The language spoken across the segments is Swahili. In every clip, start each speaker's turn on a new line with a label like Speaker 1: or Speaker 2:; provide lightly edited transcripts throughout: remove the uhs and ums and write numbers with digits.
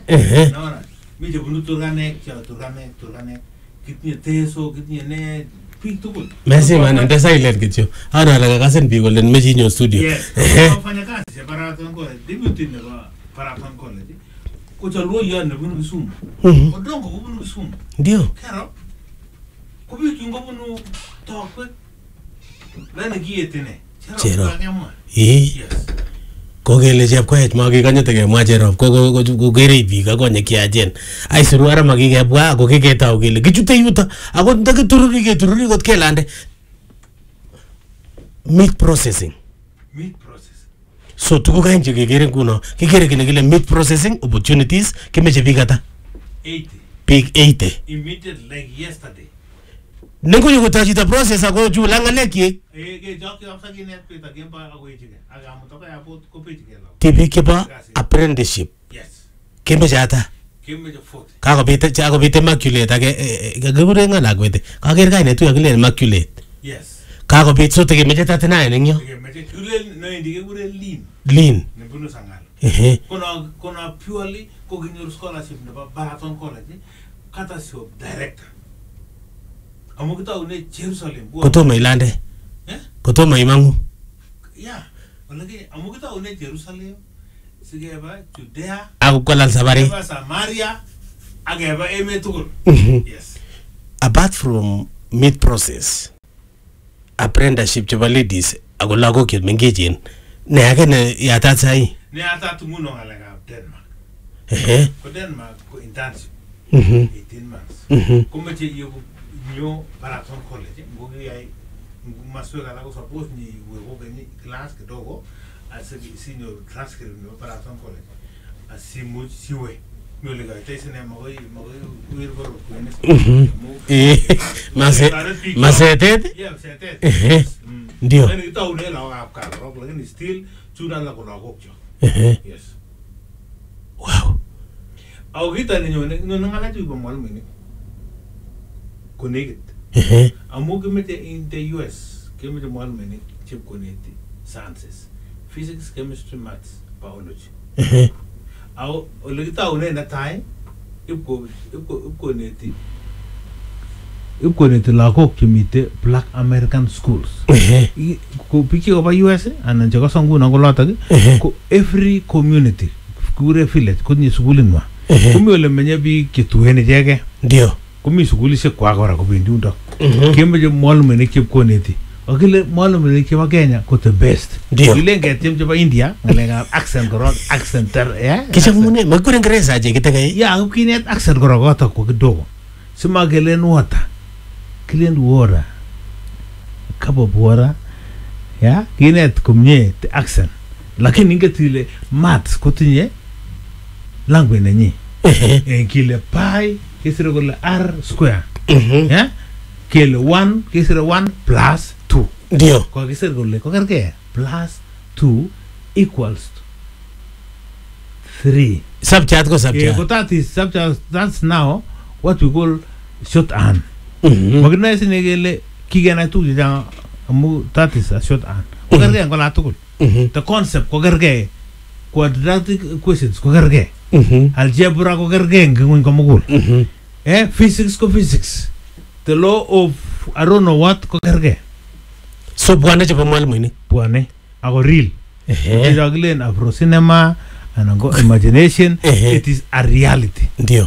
Speaker 1: naona mi je bunu turganek kitni teso kitni ne pick tugul
Speaker 2: Messi man ende silent kityo ana la kasen bi golen meji nyo studio
Speaker 1: fanya kazi ya Paraton College debut ne ba Paraton College ko chalwo ya ne bunu Kisumu odongo ko bunu Kisumu
Speaker 2: ndio
Speaker 1: kero ko bi kingo bunu tokwe lana gietene
Speaker 2: chero yes kogele chepkoech makikanyete kemwa Cherop ko gerei biik akonye kiachen aisuru ara makikebwa ako kiketau kele kichute yuto ako ndakitururi kot kelande meat processing so tukuk aeng chekekere nguno kikere kile meat processing opportunities kemeche biik ata
Speaker 1: 80
Speaker 2: biik 80
Speaker 1: immediate like yesterday
Speaker 2: nengo yuko chito process ako chula ngalek
Speaker 1: ke joki afsagine pita gemba agoichige aga mutoka ya bot ko pichige la
Speaker 2: tibi kiba apprenticeship
Speaker 1: yes
Speaker 2: kemeche ata
Speaker 1: kemeche 40
Speaker 2: kakobit immaculate ake kakibure ngalakwete kaker kainet tu yakile immaculate
Speaker 1: yes
Speaker 2: kakobit sote kemeche 39 eng yo
Speaker 1: kemeche kule no indike kure
Speaker 2: lean
Speaker 1: ne bunu sangal kuna purely ko ginyor scholarship ne Paraton College kata sio director amukita une Jerusalem
Speaker 2: kotomo ilande kotomo imangu
Speaker 1: walaki amukita une Jerusalem sigeba Judea
Speaker 2: akokolal sabari
Speaker 1: Samaria ageba emetugul yes
Speaker 2: apart from meat process apprenticeship chebo ladies ako lagok chemengechen ne ake ne yatat sai
Speaker 1: ne yatat nguno ngalekab Denmark ko Denmark ko internship 18 months kumeche yoku nyo Paraton College ngogi yai masweka la ko suppose ni wego gani class kidogo as senior transcript no Paraton College asimu siwe mole ga tesene magoi wirgo
Speaker 2: masetet ndio
Speaker 1: ni taune la ga ka ro lakini still chuna la ko gokjo yes
Speaker 2: wow
Speaker 1: au gita ni nyone no ngala tu bo mal mini connect amu kemete in the US kemete mal mini chip connect sciences physics chemistry maths biology au oligita une na tai ipko neti lagok chemite Black American schools ko piki oba US anan jago sangu na golata ko every community kure village ko ni schooling ma kumi ole menye bi kituene jege
Speaker 2: ndio
Speaker 1: kumi schooling se kwa gora ko bindu ndo kemeje mwalume ne kip ko neti okile mwalume ne kip Kenya ko the best ile ngetem jaba India ngalenga accent goro accent ter
Speaker 2: kisha mune magure ngereza je kitake
Speaker 1: ya kinet accent goro gota ko kidogo sima gelen water clean water cup of water ya kinet kumye the accent lakini ngetile maths ko tinye language nenyi kile pi kisira gola r square ya kile 1 kisira 1 plus 2
Speaker 2: ndio
Speaker 1: kwa kisira gola ko kerke plus 2 equals 3
Speaker 2: subject ko subject
Speaker 1: ko that is subject that's now what we call shorthand magna sine gele kigena tu ja amu that is a shorthand ko kerke ngola tukul the concept ko kerke quadratic equations ko kerke algebra ko kerke ngun ko mugul physics ko physics the law of I don't know what ko kerke
Speaker 2: so bwana je mwalimu ni
Speaker 1: bwana ako real jaglen afro cinema and imagination it is a reality
Speaker 2: ndio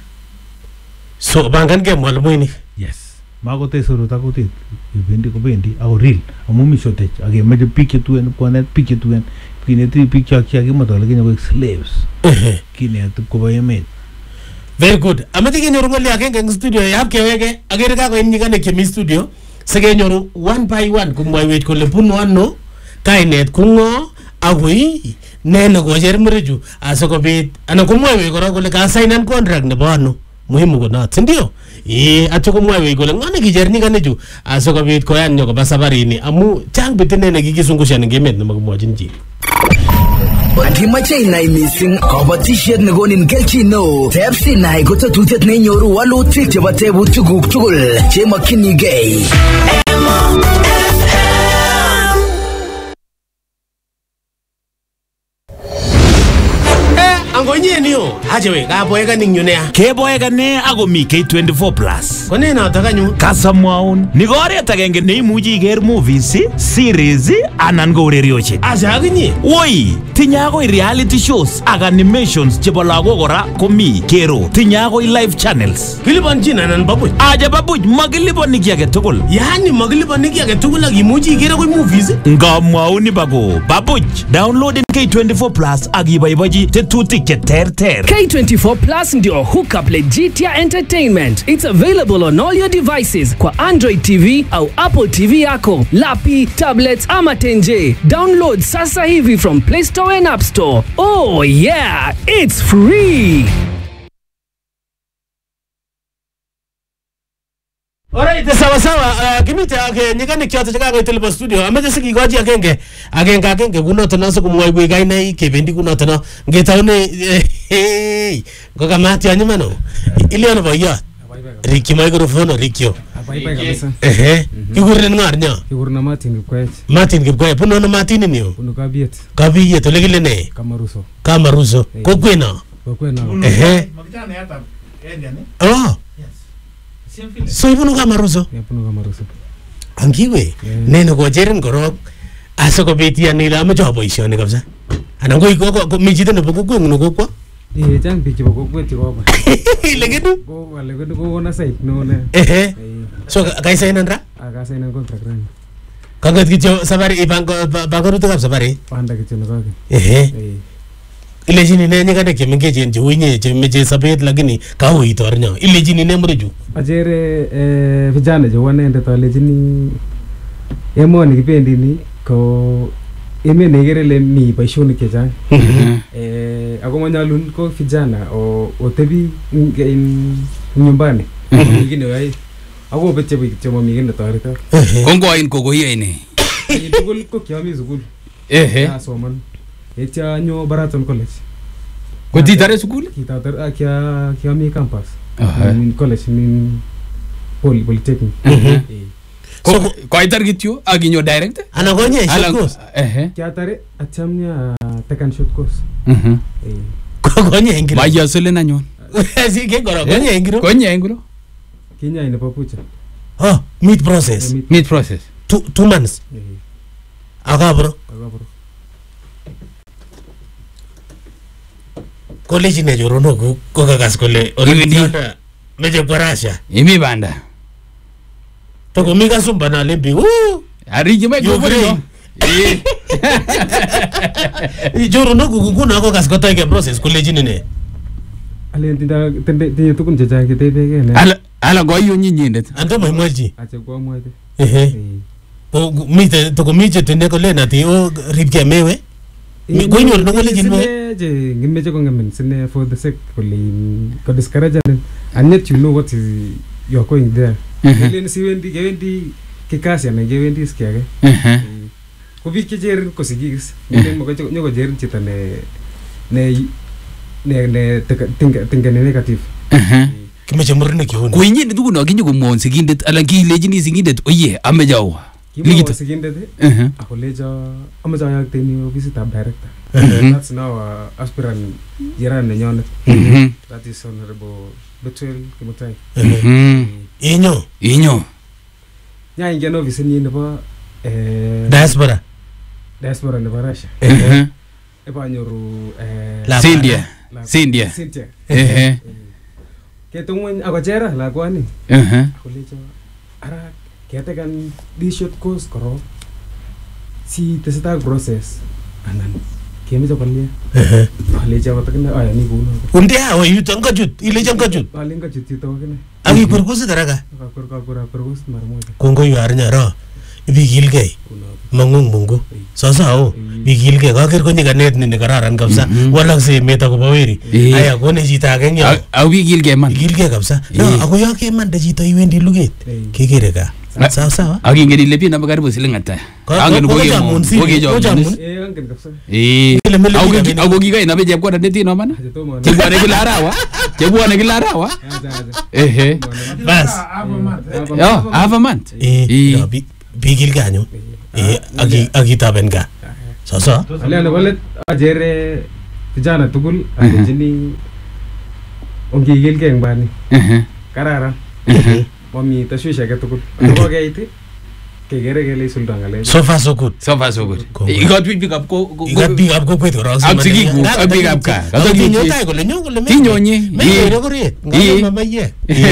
Speaker 2: so bangan ke mwalimu ni
Speaker 1: yes mago te suru takuti bendi ko bendi ako real amumi shote age meje pike tu en planet pike tu en kineti picture kia kimoto lakini ko slaves kine ko bayemet
Speaker 2: very good amati kenyoru ngoli agenge eng studio yap kewege agere ka ko nyigane kemi studio sekenyoru one by one kumwaiwech kole bunu ano kainet kungo agui nene ko jer mreju asokobit ana kumwaiwech kora kole ka sign contract nebo ano muhimu ko not ndio acho kumwaiwech kole ngane kijer nyigane ju asokobit koyan nyo koba safarini amu chang bitene ne kikizungushan eng emet nemakimwochin chi
Speaker 3: Akimache inai missing kabatishet nekonin kelchin neo. Teb sinai ko tetutiet nenyoru walutik chebo tebutikuk tugul chemakchinigei.
Speaker 2: Angonye niyo achewe kaboekan ing yunea
Speaker 4: keboekane ako mi K24 plus
Speaker 2: kone notok anyun
Speaker 4: kasamwaun ni ko oret agenge neimuchi iker movies series anan ko urerioshek
Speaker 2: asa akinye
Speaker 4: woi tinye akoi reality shows ak animations chebo lagok kora komi kero tinye akoi live channels
Speaker 2: kilipanchin anan babuch
Speaker 4: aja babuch makiliponi ki age tugul
Speaker 2: yani makilipani ki age tugul ak imuchi iker akoi movies
Speaker 4: ngamwaun bako babuch download K24 plus ak iboibochi tetutik che terter.
Speaker 5: K24 Plus ndio hookup legitia entertainment. It's available on all your devices kwa Android TV au Apple TV yako, lapi, tablets ama tenje. Download sasa hivi from Play Store and App Store. Oh yeah, it's free.
Speaker 2: Alright, sawa kimite ake nyikane kyoto chaka ko itelipo studio amache sikikoji agenge kunoto naso kumwaibwe kainai kebendi kunoto no ngetaune ko kamati anyumano iliano boyot Ricky microphone Ricky
Speaker 6: Bye kabisa.
Speaker 2: Kiguren ngarnya
Speaker 6: Kigurna
Speaker 2: Martin Kipkoech puno Martin niyo
Speaker 6: puno
Speaker 2: Kabiet ole kile ne Kamaruso kokwena
Speaker 1: Makijana hata enya ni.
Speaker 2: Oh so ipuno Kamaruso angiwe neno kocherin korok asikobit yanila amache aboisioni kabisa anan ko mi chito nebo kokweng'ung kokwo
Speaker 6: chang biik chebo kokwet chekoba
Speaker 2: lekedu
Speaker 6: kokona site neo ne
Speaker 2: so kaisainan ra
Speaker 6: akasainan contract rani
Speaker 2: kanget kityo safari banganutikab safari
Speaker 6: panda kityo nekake
Speaker 2: ilechini ne nyikane chemengechen cheu inye chemeche sabet lakini kauitor nyo ilechini ne mrechu
Speaker 6: achere vijana cheu anendet alechini emoni kibendi ni ko emet nekere ile mi boisionik chechang ako manyalun ko vijana otebi nyumbani kit neyoe ako betye biik kityo mami kit netoreto
Speaker 7: kongoin kokoyoe ne
Speaker 6: tugul ko kiami sukul asoman etya anyo Baraton College
Speaker 7: kotitare sukul
Speaker 6: kitatar kiami campus college in Polytechnic
Speaker 7: koitar kityo akinyo direct
Speaker 2: ana konye short course
Speaker 6: kiatare atyamnya second short course
Speaker 2: konye ingiro
Speaker 7: maya solen anyun
Speaker 2: si ke goro konye
Speaker 7: ingiro
Speaker 6: kinyai nebo pucha
Speaker 2: meat process 2 months akabro college ne jorono ko kakas kole original meje kwarasha
Speaker 7: imi banda
Speaker 2: to mi kasumba na lembi
Speaker 7: ariji mai ko bro
Speaker 2: jorono kuna ko kas ko take process college ne
Speaker 6: ale tinda tukun chechang ketebeke ne
Speaker 7: ala goyo nyinyindet
Speaker 2: ando mai mwaji
Speaker 6: acha kwa mwete
Speaker 2: ko mite to ko mije tende ko lena ti o ripke mewe mi gonyor no college ne
Speaker 6: je ngimeje ko ngamen sine for the sake ko discourage and yet you know what is you are going there ile si wendi kikasi na gewendi skiage ko bi kejer ko sigis ne mo ko nyoko jer chita ne tinga negative
Speaker 2: kimeche murne kihono
Speaker 7: ko inyinde dukuno kinyo ko mon sigindet ala kilejini sigindet oye amejawa
Speaker 6: ligito sigindet akolejo amejawa yakte ni office tab director that's now aspirant jiran nenyonet that is honorable Betuel Kimutai
Speaker 2: inyo
Speaker 6: nya ingen office ni nebo
Speaker 2: diaspora
Speaker 6: nebo Russia eba nyoru
Speaker 7: Cindia
Speaker 6: ketungwen akochera lakwani akolejo ara ketekan this short course koro si teseta process anan kemeche kolye alejo watakna aya ni kuno
Speaker 2: undia we yuton kajut ilejo kajut
Speaker 6: alenga chutito kene
Speaker 2: aki kurkusi taraka
Speaker 6: kurkus mara moja
Speaker 2: kongo yu arnya ro ibigilgei mangung mungu sasa bigilgei kaker ko nyikanet ni kararan kabisa walakse meta ko baweri aya kone chito agenge
Speaker 7: au bigilgei man
Speaker 2: bigilgei kabisa no ako yo keman de chito iwendi luget kekere ka sawa
Speaker 7: akingen ile pina karibu siling ata angen ko jamun
Speaker 6: angen kabisa
Speaker 7: ako kikai na beje kwa ndeti no mana chebwane kila arawa
Speaker 2: bas
Speaker 7: have a month
Speaker 2: bigil ganyo akitaben ka sasa
Speaker 6: ale wale ajere vijana tugul alechini ongigilgei eng bani kararan mami tashwishi age tugul kokeit kegere kele isuldo ngalechu
Speaker 2: so far so good
Speaker 7: igot biik ab ko
Speaker 2: igat biik ab kokwet korok
Speaker 7: ak sigikuk ak biik ab kaa
Speaker 2: katinyotai kole nyo kole
Speaker 7: tinyonyi
Speaker 2: menyere koret ngalo mamayek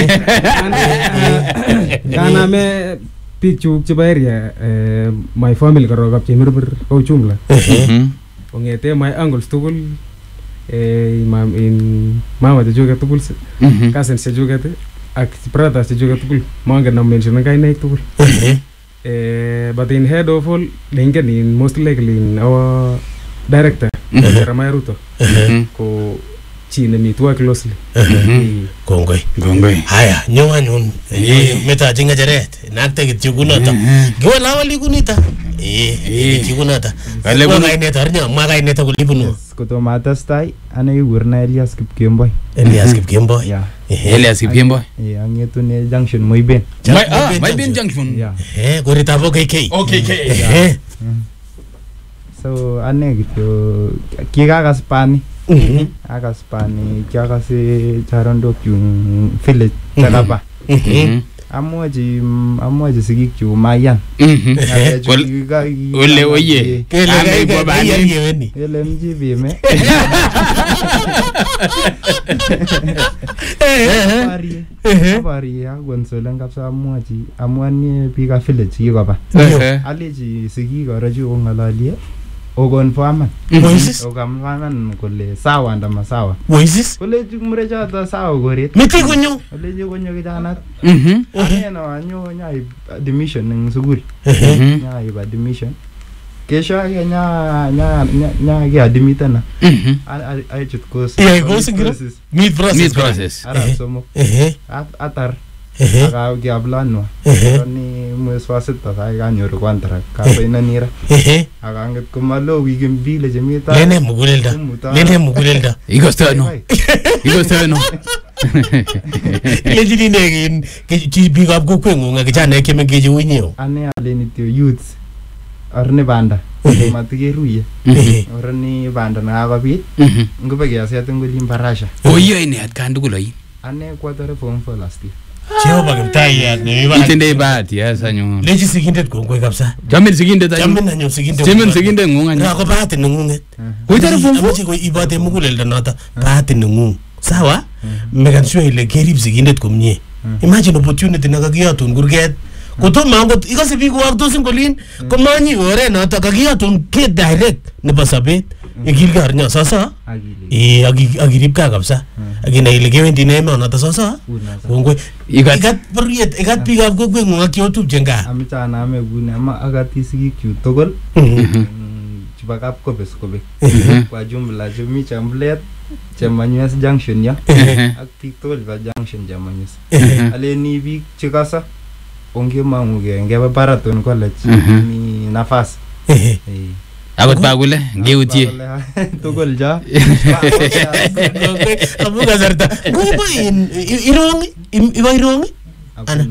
Speaker 6: kaname biik chuk chebo area my family korok ab Chemirmir kwa ujumla kongete my uncles tugul mama chechuket tugul cousins chechuket ak brothers chechuket tugul mongen na mention kainaik tugul but in head of all lingen in most likely in our director Jeremiah Ruto ko chi nemitwa closely
Speaker 2: kongoi haya nyo anyun meta jinga jaret nakte kityo kunota giwala wali kunita kikunata kale kuna inet arnya maga inet kulibunu
Speaker 8: kotomatestai ane kigurna Elias Kipkemboi
Speaker 7: Elias Kipkemboi
Speaker 8: angetune junction Moiben
Speaker 7: Moiben junction
Speaker 2: korita KK
Speaker 8: so ane kityo kikakas pani akas pani kiakase charondok yung village Taraba amwachi sigik chu mayan
Speaker 7: ole oye
Speaker 2: kele kwa bani
Speaker 8: ele mjibime abari agonsolen kapsa amwani biika village kikoba alechi sigik arachu ongalalie okonfaman okamfaman kole sawa ndama sawa
Speaker 2: Moises
Speaker 8: kole mrecha sawa goret
Speaker 2: miti kunyo
Speaker 8: kole konyo kijanat aneno anyo nyai admission ning sukul nyai admission kesho ake nya ke admitana ai chut course
Speaker 2: meat process
Speaker 8: ara somo atar aka kiaplanwa ni mwezi wa sita sai kanyoru contract kapaina nira akanget komalo wiki mbili chemita
Speaker 2: lene mugulelda
Speaker 7: igostano
Speaker 2: lejini negin ki biik ab kokwengung akijana kemengeje unyeo
Speaker 8: ane aleni tio youth arne banda matigeruye orani banda na kabit ngobe kiaset ngolin barasha
Speaker 7: oyo ine atkan tugul oyi
Speaker 8: ane kwatore form 4 last year
Speaker 2: Jehova kimtayat
Speaker 7: itende bahati anyun
Speaker 2: leji sigindet kongoi kabisa
Speaker 7: jamin sigindet ngung anyun
Speaker 2: ko bahati nengunget
Speaker 7: koitare form 4
Speaker 2: amoche ko ibote muguleldo noto bahati nengung sawa mekan sure ile kerib sigindet komie imagine opportunity nakakiyotun kurget kotomo angot ikose biik kowaktos ngolin komanyi oret noto kakiyotun ke direct nebo sobet ikilge arnya sasa akirib ka kabisa akinai ile kewendi na emonoto sasa kongoi ikat boriet ikat biik ab kokwengung ak kiotupche nga
Speaker 8: amichana ame kuni ama akati sigik chu tugul chuba kap kopes kobek kwa jumla chumi chamblet Chamanyues junction ya ak biik tugul ba junction Chamanyues aleni biik chikasa ongemanguge ngebe Baraton College ni nafasi
Speaker 7: akot bagule ngeutie
Speaker 8: tugul ja
Speaker 2: amu kasarta ngoba irong ana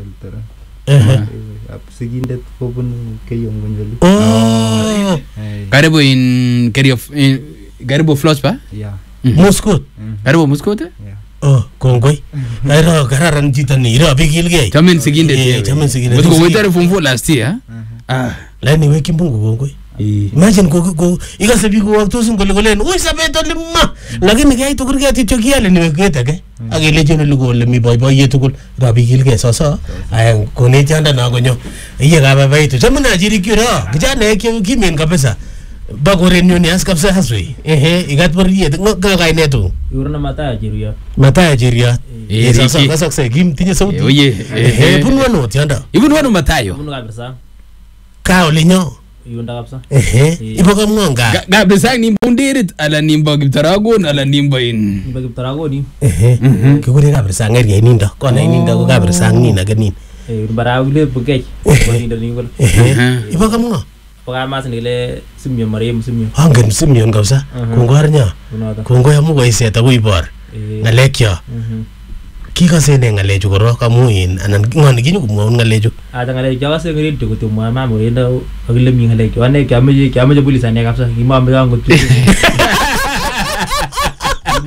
Speaker 8: sigindet kobun keyong bunjoli
Speaker 7: karibu in karibu Flospa
Speaker 2: Muskot
Speaker 7: karibu Muskot
Speaker 2: kongoi airo kararan chito ni iro bigilgei
Speaker 7: chamen sigindet ko koitare form 4 last year
Speaker 2: lani weki Mungu kongoi imagine go ikase biku waktos ngole oi sabet olima lakini kai to kurget ityo kiale ni wekete ke akele jeno lugo le mi boyboye tugul rabigilgei soso ay kone chanda na gonyo iye ga babaitu chamuna jiri kiro kijana kimen kabisa bagoren nyoni as kabisa haswi igat boriet ngaga inetu
Speaker 9: yurna mata
Speaker 2: jiria soso kasakse kim tinye sauti
Speaker 7: oye
Speaker 2: bunwano tianda
Speaker 7: ibunwano matayo
Speaker 9: bunu kabisa
Speaker 2: ka olinyo
Speaker 9: yunda kabisa
Speaker 2: ibo kamngonga
Speaker 7: kabisa ni bundirit ala nimbo Kiptaragon ala nimbo in
Speaker 9: nimbo Kiptaragoni
Speaker 2: kigure kabisa ngeria ininda kona ininda ko kabisa nina genin
Speaker 9: barawile bugay ininda ningol
Speaker 2: ibo kamngo
Speaker 9: pagamas nile simyo marem simyo
Speaker 2: angen simyo kabisa kongornya kongoy amu ko iseta ko ibor ngalekyo kikasene ngalechu korok amu in anan ngoni kinyo kumwaun ngalechu
Speaker 9: ngalechu jakase ngredio kutumwa mama renda akile mi ngalechu ane kyamaje polisi ane kabisa kimambe kango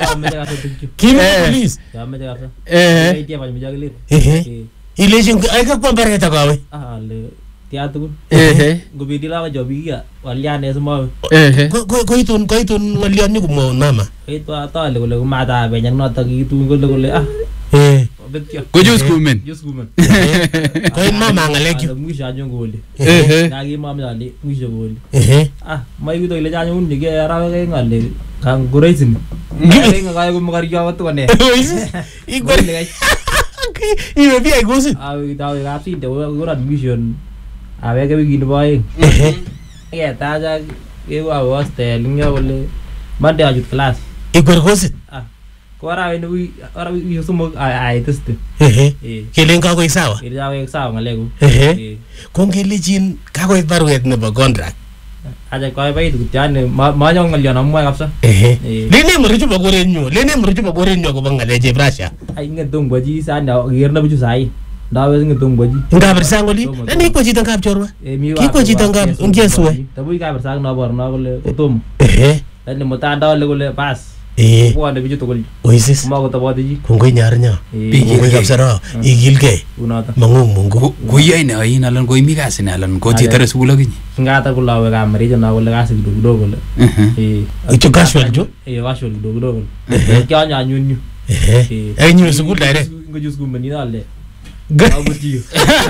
Speaker 9: Kiameche kabisa tukchu.
Speaker 2: Kimeche police.
Speaker 9: Kiameche kabisa. Kaitia fany meche akilit.
Speaker 2: Ileshin ai kakwa mbaret akawe.
Speaker 9: Ale tia tukun. Ngobidi lawa jobiga waliane semawe.
Speaker 2: Koitun ngolion ni kumwaun mama.
Speaker 9: Kaitu atale kole kumata benyang noto kitun kole betyo.
Speaker 7: Ko just kumen.
Speaker 9: Just kumen.
Speaker 2: Koin mama ngalek.
Speaker 9: Mwisho anyon kole. Nagi mama jali mwisho kole. Mai kuto ile janyon nige arawe kay ngale kang guraisin. Ngai ngai ko magarya wat kone.
Speaker 2: Igor. Iwe bi ai gosin.
Speaker 9: Tawe kapsi de goran mission. Awe ke begini boy. Taja ewa hostel ngia kole mande ajut kelas.
Speaker 2: Igor gosin.
Speaker 9: Ko arawe ni sumo ai teste.
Speaker 2: Kelen ka koy sawa.
Speaker 9: Kelen ka koy sawa ngaleku.
Speaker 2: Ko ngelejin ka koy baruet nebo contract.
Speaker 9: Aja koy bait kutiane manyong ngalion amwa kapsa.
Speaker 2: Lene mrichu bagorenyo, lene mrichu bagorenyo ko bangaleje Russia.
Speaker 9: Ai ngetung goji sana girna bichu sai. Dawe ngetung goji.
Speaker 2: Ngabir sangoli. Lene ko jita ngab chorwa. Ki ko jita ngab ngeswe.
Speaker 9: Tabu ka ber sang no bor no kole utum. Lene mutanda le kole pas. Ko ande bichu to kole.
Speaker 2: Oisis.
Speaker 9: Mago taboti ji.
Speaker 2: Kongoi nyarnya. Kongoi kapsara. Igilge.
Speaker 9: Unata.
Speaker 2: Mangong mungu.
Speaker 7: Kuya ina ina lan koi migas ina lan ko jitare sugula gini.
Speaker 9: Ngata kulawe ka mari jana kole kasi do kole.
Speaker 2: Itu casual jo.
Speaker 9: Casual do kole. Kya nya nyunyu.
Speaker 2: Nyu sugul direct.
Speaker 9: Ngojus gumeni dale.
Speaker 2: Abutiyo.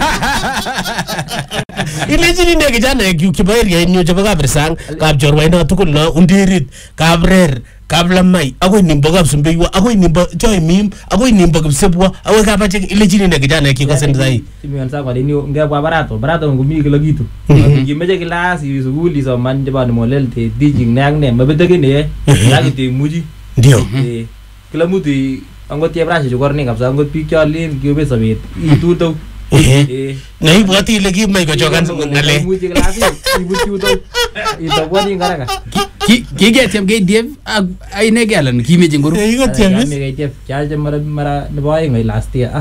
Speaker 2: Ile jini ne kijana kibayri ya nyu jaba kabrsang kab jorwa ina tukul na undirit kabrer kablamai akoy nimbo kabsumbeywa akoy nimbo joy mim akoy nimbo kabsebwa akoy kabache ile jini ne kijana kikosendai
Speaker 9: timianza kwa dini ngeba barato ngumi kila kitu ngimeje klasi suguli so man jaba ni molelte teaching nang ne mabetege ne lagite muji
Speaker 2: ndio
Speaker 9: kila mtu angot yebrashe jogorni kabsa angot pikchalin kibe sabet ituto
Speaker 2: na ibwati ile kimai kochokan ngale
Speaker 9: muji klasi ibututo itawani ngaraka
Speaker 7: Kigetiem KDF aine galan kimeje nguru.
Speaker 9: Kigetiem kyaje mara nebo aeng last year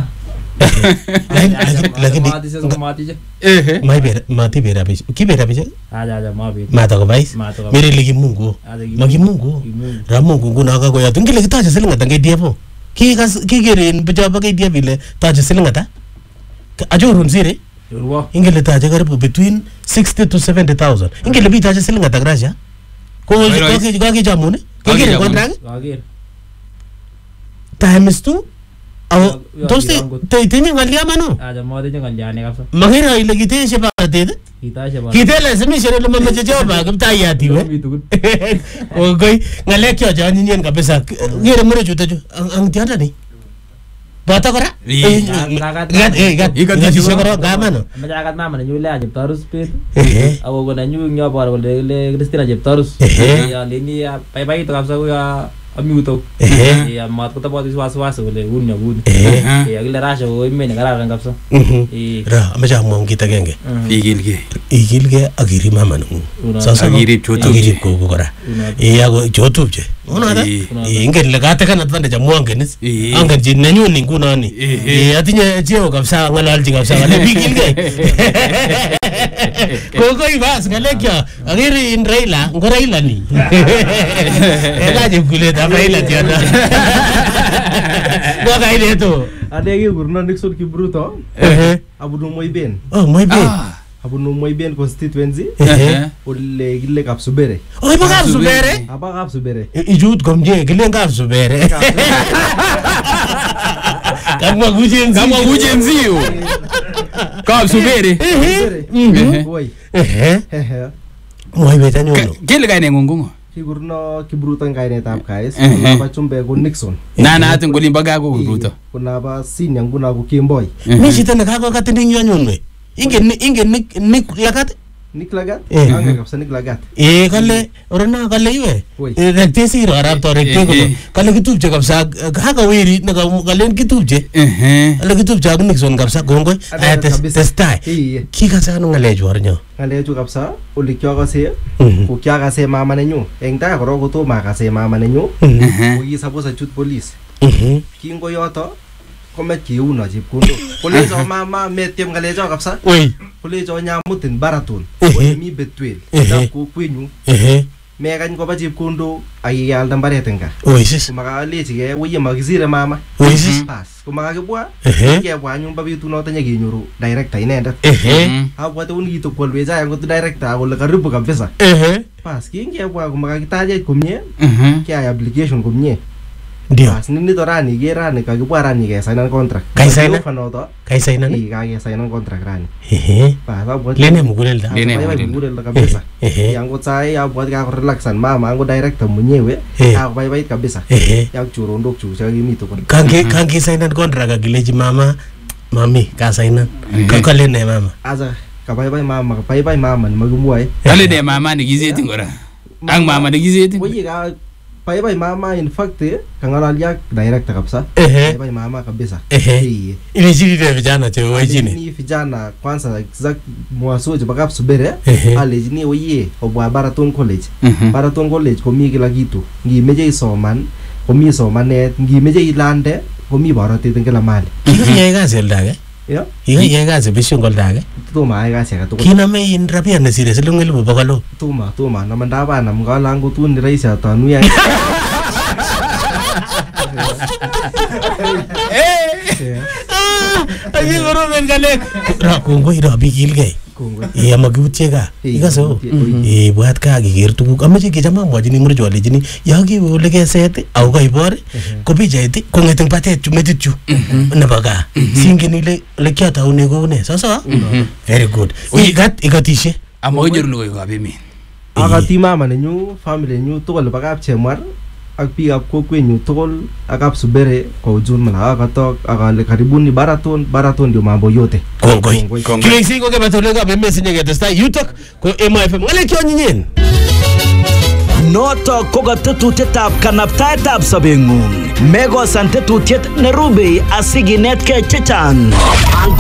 Speaker 2: lakini mati bera bicho kibera bicho
Speaker 9: aja mabi
Speaker 2: mata ko bais mere ligi Mungu ra Mungu nguna ka ko ya tungile kitaje silinga tange diepo kigerin bicho ba KDF ile taje silinga ta ajorun sire ingele taje karibu between 60 to 70,000 ingele bi taje silinga ta graja ko jamune kigere contract times 2 aw doste teitinye ngalia mano
Speaker 9: aja mode ngalia ne kapsa
Speaker 2: magera ile gite se batet kite lazima shere lo mama jeje ba gapta yati we o goi ngale kyo jani nyen kabisa ngere mure chuta chu ang tiada ni bata kora gat shekoro gamano
Speaker 9: majagat mama nyule ajib tarus pet awo gona nyu nyopar kole le Kristina jeb tarus ya leni ya pai to kapsa ya amiuto ya mat ko taboti was kole unya bud ya gile rasha ko imene kararan kapsa
Speaker 2: ra amaja mo ngita genge igilge agiri mama nu sasa
Speaker 7: agiri chotu
Speaker 2: agiri ko kora ya go chotu je ona da ingel legate kana tande ja muangenis angen jin nanyu ningu nani atinye jeo kapsa ngalalji kapsa ngale bigilge ko ibas ngale kya agiri in Raila ngoraila ni elaje kule da Raila tiada gua ile tu
Speaker 10: ada yang gurna Nixon Kibruto abu no Moiben abu no Moiben constituency oleh gile kapsubere
Speaker 2: ibu kapsubere
Speaker 10: apa kapsubere
Speaker 2: ijut gomje gile kapsubere kama gujenziyo
Speaker 7: kapsubere
Speaker 10: woi
Speaker 2: Moiben nyono
Speaker 7: kile kaine ngungungo
Speaker 10: Kigurno Kibruto ngainetab guys kuna ba chumbe ko Nixon
Speaker 7: na atin golimba gago Kibruto
Speaker 10: kuna ba senior nguna ko Kemboi
Speaker 2: mi chito ne kako katinding yonyonwe ingen nik lagat
Speaker 10: Nick Lagat anga kapsa Nick Lagat
Speaker 2: kale orana kale iwe rekte siro arab to rekte ko kale kitupje kapsa haka wiri na kale kitupje ale kitupje ak Nixon kapsa gongoi testai kika sanu ngale jornyo
Speaker 10: ngale ju kapsa oli kyo kase ko kya kase mama nenyu engta ko ko to ma kase mama nenyu ko yi suppose chut police kingo yoto komet kiuno chepkondo kolecho mama metiem ngalecho kapsa kolecho nyamutin baratun mi betwel ko kwenyu mekany koba chepkondok ak ialda mbaret eng gaa.
Speaker 2: Oisis.
Speaker 10: Komakalechigei uye makisire mama.
Speaker 2: Oisis.
Speaker 10: Bas, komakakibwa, kebwa anyun betunoto nyekenyoru director inendet. Abwate uni kitokwolwech angot director kole karibu kabisa. Bas, kingebwa komakakitachech komie, keyai application komie.
Speaker 2: Ndio.
Speaker 10: Bas, nito rani kerani kakibwa rani kesignan contract.
Speaker 2: Kaisainan?
Speaker 10: Fanoto.
Speaker 2: Kaisainan?
Speaker 10: Kakesignan contract rani.
Speaker 2: Bas, abwate. Lene mugulelda.
Speaker 10: Mugulelda kabisa. Yangu sai abwate kakorelaxan mama angu director mwenyewe akabaibait kabisa. Yak chorondok chu chakimito kon.
Speaker 2: Kangi signan contract akileji mama mami kasainan. Kakale ne mama.
Speaker 10: Aza kabaibai mama ni magumwae.
Speaker 7: Kale ne mama ni gizeti ngora. Ang mama ni gizeti.
Speaker 10: Oye ka bye mama in fact kangalal yak director kabisa. Bye mama kabisa.
Speaker 2: Ili jiri de vijana che wajini.
Speaker 10: Ni vijana kwanza exact mwaso je bakap subere college ni oye obwa Baraton College. Baraton College komi kila kitu. Ngimeje isoman, komi somanet, ngimeje ilande, komi borotet eng kila mahali.
Speaker 2: Kiyai kasi oldage.
Speaker 10: Yo.
Speaker 2: Kiyai kasi besho oldage.
Speaker 10: Tuma ay kasi aka tukul.
Speaker 2: Kiname in rabia na sire silong 1,200.
Speaker 10: Tuma namandaba namgala ang gutun ni Raisa atanu ya.
Speaker 2: Agi goro men gale. Ra kongo ira bigilge. Iya magutchega. Igaso. Bwat ka giger tuguk amache kechama mwajini murjo alejini yagi ole keset au kaibor ko pichait ko ngeteng patet chu metit chu nebaga singen ile le kyata une ko ne sasa. Very good. Igatishe
Speaker 7: amonyor logoy ko abemi.
Speaker 10: Akati mama nenyu family nenyu tugul bakap chemwar ak biikab kokwenyu tugul ak Kapsubere kwa ujumla akatok akale karibuni Baraton ndio mambo yote.
Speaker 2: Kongoi. Kilesi ko kebatoleka bemesi nyeketestai yutok ko MFM ngale kyonyinyen.
Speaker 3: Notok ko katetutietab kanaptaetab sobeng'ung. Mekosan tetutiet nerubei asikinetkei chechang.